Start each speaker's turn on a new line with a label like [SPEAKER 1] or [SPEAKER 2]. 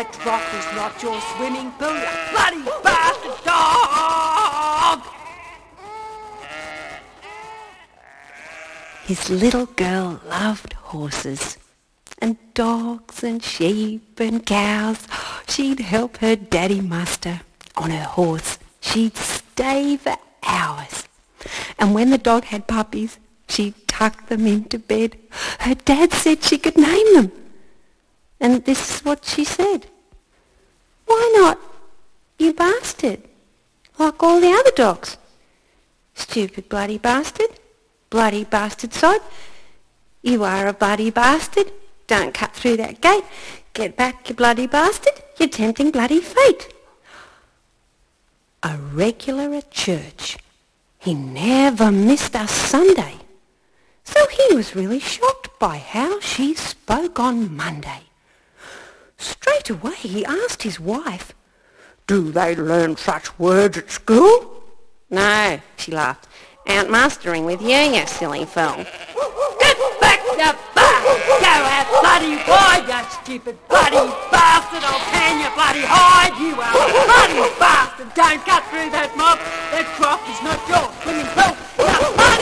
[SPEAKER 1] That trough is not your swimming pool, you bloody bastard dog! His little girl loved horses and dogs and sheep and cows. She'd help her daddy muster on her horse. She'd stay for hours. And when the dog had puppies, she'd tuck them into bed. Her dad said she could name them. And this is what she said. "Why not, you bastard, like all the other dogs? Stupid bloody bastard, bloody bastard sod. You are a bloody bastard. Don't cut through that gate. Get back, you bloody bastard. You're tempting bloody fate." A regular at church. He never missed a Sunday. So he was really shocked by how she spoke on Monday. Straight away he asked his wife, "Do they learn such words at school?" "No," she laughed. "Out mastering with you, you silly fool." "Get back, you bastard! Go out bloody wide, you stupid bloody bastard! I'll tan you bloody hide! You are a bloody bastard! Don't cut through that mob! That trough is not yours! Swimming pool!